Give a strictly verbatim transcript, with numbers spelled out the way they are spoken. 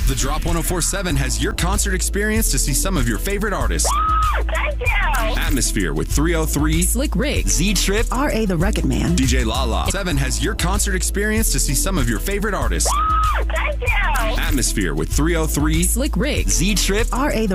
The Drop one oh four point seven has your concert experience to see some of your favorite artists. Thank you. Atmosphere with three oh three, Slick Rick, Z-Trip, R A the Rugged Man, D J Lala. seven has your concert experience to see some of your favorite artists. Thank you. Atmosphere with three oh three, Slick Rick, Z-Trip, R A the